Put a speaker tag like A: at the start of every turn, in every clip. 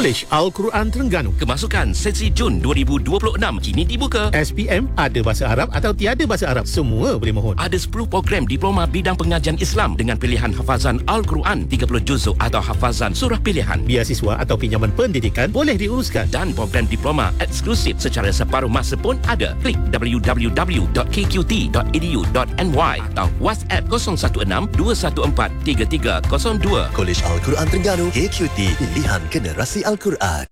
A: Kolej Al-Quran Terengganu.
B: Kemasukan sesi Jun 2026 kini dibuka.
A: SPM ada bahasa Arab atau tiada bahasa Arab, semua boleh mohon.
B: Ada 10 program diploma bidang pengajian Islam dengan pilihan hafazan Al-Quran 30 juzuk atau hafazan surah pilihan.
A: Beasiswa atau pinjaman pendidikan boleh diuruskan.
B: Dan program diploma eksklusif secara separuh masa pun ada. Klik www.kqt.edu.ny atau WhatsApp 016 214 3302.
C: Kolej Al-Quran Terengganu, KQT, pilihan generasi Al-Quran.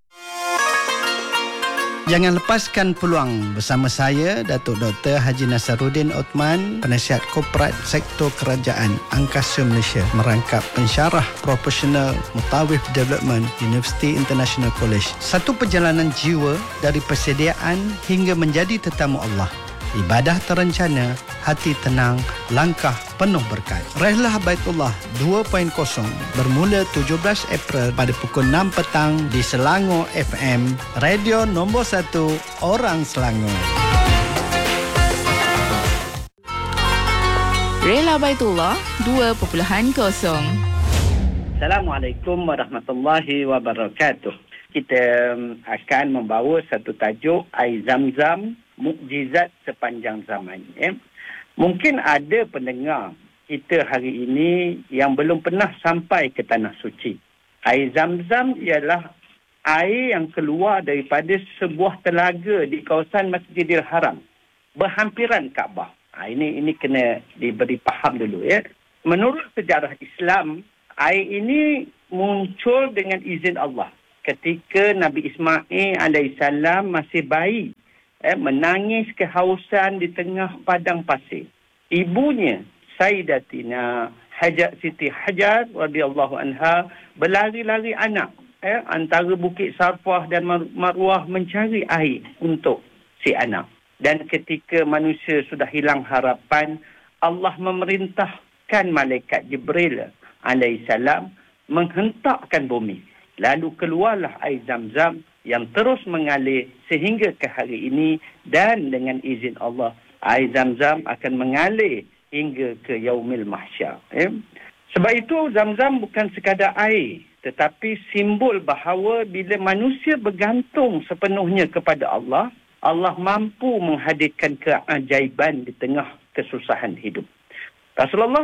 D: Jangan lepaskan peluang bersama saya, Datuk Dr. Haji Nasaruddin Othman, Penasihat Korporat Sektor Kerajaan Angkasa Malaysia, merangkap pensyarah profesional Mutawif Development University International College. Satu perjalanan jiwa dari persediaan hingga menjadi tetamu Allah. Ibadah terencana, hati tenang, langkah penuh berkat. Rehlah Baitullah 2.0 bermula 17 April pada pukul 6 petang di Selangor FM, radio nombor 1 orang Selangor.
E: Rehlah Baitullah 2.0.
F: Assalamualaikum warahmatullahi wabarakatuh. Kita akan membawa satu tajuk Air Zam-Zam, mukjizat sepanjang zaman. Mungkin ada pendengar kita hari ini yang belum pernah sampai ke Tanah Suci. Air Zam-Zam ialah air yang keluar daripada sebuah telaga di kawasan Masjidil Haram, berhampiran Kaabah. Ini kena diberi faham dulu ya. Menurut sejarah Islam, air ini muncul dengan izin Allah ketika Nabi Ismail AS masih bayi. Menangis kehausan di tengah padang pasir. Ibunya, Sayyidatina Siti Hajar radhiyallahu anha, berlari-lari anak antara Bukit Sarfah dan Marwah mencari air untuk si anak. Dan ketika manusia sudah hilang harapan, Allah memerintahkan malaikat Jibril alaihissalam menghentakkan bumi. Lalu keluarlah air Zam-Zam yang terus mengalir sehingga ke hari ini, dan dengan izin Allah air Zam-Zam akan mengalir hingga ke Yaumil Mahsyar. Sebab itu Zam-Zam bukan sekadar air, tetapi simbol bahawa bila manusia bergantung sepenuhnya kepada Allah, Allah mampu menghadirkan keajaiban di tengah kesusahan hidup. Rasulullah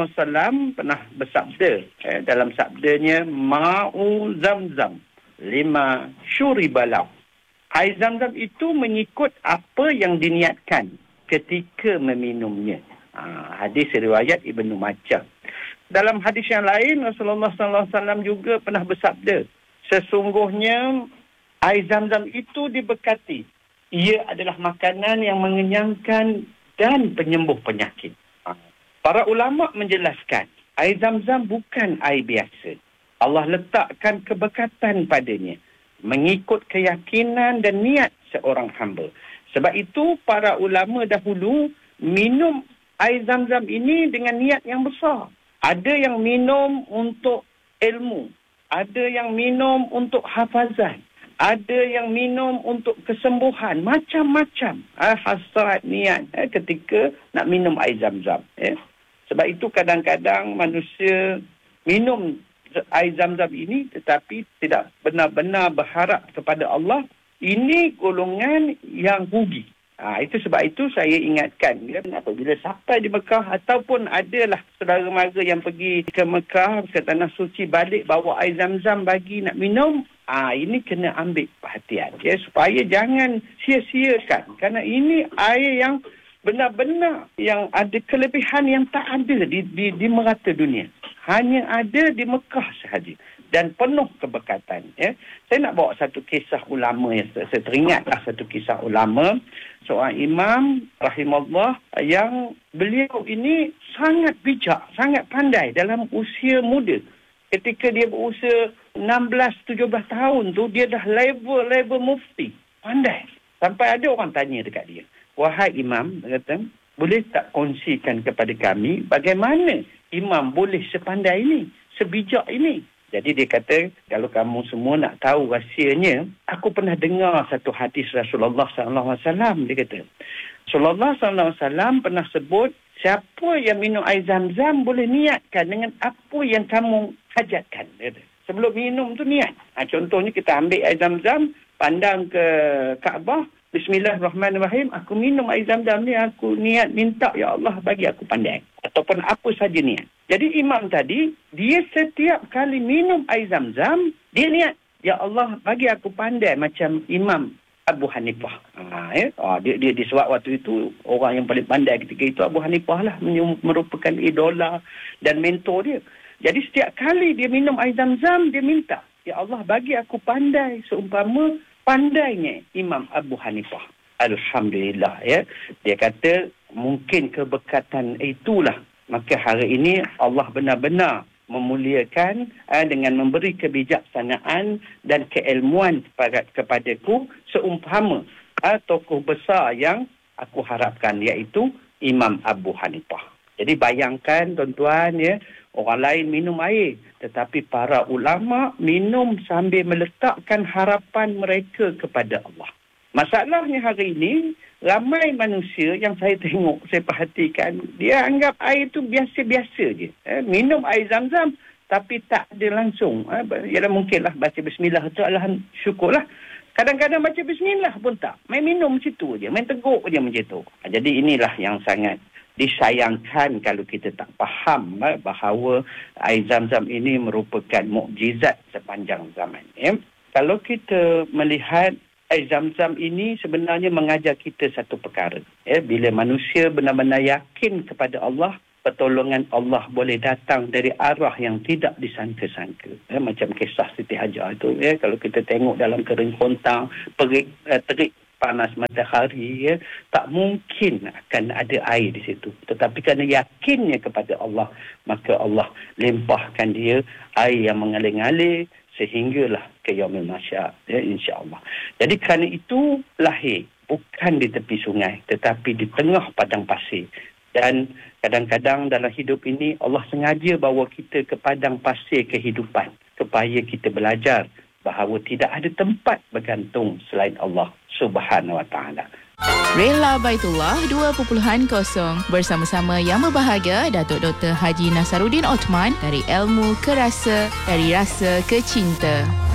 F: SAW pernah bersabda dalam sabdanya, Ma'u Zam-Zam lima syuribalau. Air Zam-Zam itu mengikut apa yang diniatkan ketika meminumnya. Hadis riwayat Ibnu Majah. Dalam hadis yang lain, Rasulullah SAW juga pernah bersabda, sesungguhnya air Zam-Zam itu diberkati. Ia adalah makanan yang mengenyangkan dan penyembuh penyakit. Para ulama menjelaskan, air Zam-Zam bukan air biasa. Allah letakkan keberkatan padanya mengikut keyakinan dan niat seorang hamba. Sebab itu para ulama dahulu minum air Zam-Zam ini dengan niat yang besar. Ada yang minum untuk ilmu, ada yang minum untuk hafazan, ada yang minum untuk kesembuhan, macam-macam hasrat niat ketika nak minum air Zam-Zam. Sebab itu kadang-kadang manusia minum air Zam-Zam ini tetapi tidak benar-benar berharap kepada Allah. Ini golongan yang rugi. Itu sebab itu saya ingatkan, apabila sampai di Mekah ataupun adalah saudara mara yang pergi ke Mekah, ke Tanah Suci, balik bawa air Zam-Zam bagi nak minum, ini kena ambil perhatian supaya jangan sia-siakan, kerana ini air yang benar-benar yang ada kelebihan yang tak ada di merata dunia. Hanya ada di Mekah sahaja dan penuh keberkatan. Saya nak bawa satu kisah ulama yang saya teringatlah satu kisah ulama, seorang imam rahimahullah yang beliau ini sangat bijak, sangat pandai dalam usia muda. Ketika dia berusia 16-17 tahun tu, dia dah level mufti. Pandai. Sampai ada orang tanya dekat dia, wahai imam, dia kata, boleh tak kongsikan kepada kami bagaimana imam boleh sepandai ini, sebijak ini? Jadi dia kata, kalau kamu semua nak tahu rahsianya, aku pernah dengar satu hadis Rasulullah SAW. Dia kata, Rasulullah SAW pernah sebut, siapa yang minum air Zam-Zam boleh niatkan dengan apa yang kamu hajatkan. sebelum minum tu niat. Contohnya kita ambil air zam-zam, pandang ke Kaabah, Bismillahirrahmanirrahim, aku minum air zam-zam ni, aku niat minta, ya Allah bagi aku pandai. Ataupun apa saja niat. Jadi imam tadi, dia setiap kali minum air zam-zam, dia niat, ya Allah bagi aku pandai macam Imam Abu Hanifah. Dia disebut waktu itu orang yang paling pandai ketika itu Abu Hanifah lah, merupakan idola dan mentor dia. Jadi setiap kali dia minum air zam-zam, dia minta, ya Allah bagi aku pandai seumpama pandainya Imam Abu Hanifah. Alhamdulillah, ya. Dia kata mungkin keberkatan itulah maka hari ini Allah benar-benar memuliakan dengan memberi kebijaksanaan dan keilmuan kepadaku seumpama tokoh besar yang aku harapkan, iaitu Imam Abu Hanifah. Jadi bayangkan tuan-tuan, ya, orang lain minum air, tetapi para ulama minum sambil meletakkan harapan mereka kepada Allah. Masalahnya hari ini, ramai manusia yang saya tengok, saya perhatikan, dia anggap air itu biasa-biasa je. Minum air zam-zam, tapi tak ada langsung. Yalah mungkinlah baca bismillah, syukurlah. Kadang-kadang baca bismillah pun tak. Main minum macam tu je, main teguk je macam tu. Jadi inilah yang sangat disayangkan kalau kita tak faham bahawa air zam-zam ini merupakan mukjizat sepanjang zaman. Kalau kita melihat air zam-zam ini sebenarnya mengajar kita satu perkara. Bila manusia benar-benar yakin kepada Allah, pertolongan Allah boleh datang dari arah yang tidak disangka-sangka. Macam kisah Siti Hajar itu. Kalau kita tengok dalam kering kontang, terik panas matahari, tak mungkin akan ada air di situ. Tetapi kerana yakinnya kepada Allah, maka Allah limpahkan dia air yang mengalir-ngalir sehinggalah ke yaumil mahsyar, insya-Allah. Jadi kerana itu lahir bukan di tepi sungai tetapi di tengah padang pasir. Dan kadang-kadang dalam hidup ini Allah sengaja bawa kita ke padang pasir kehidupan supaya kita belajar bahawa tidak ada tempat bergantung selain Allah Subhanahu Wa Taala.
E: Rela Baitullah 2.0 bersama-sama yang berbahagia Datuk Dr. Haji Nasaruddin Othman, dari ilmu ke rasa, dari rasa ke cinta.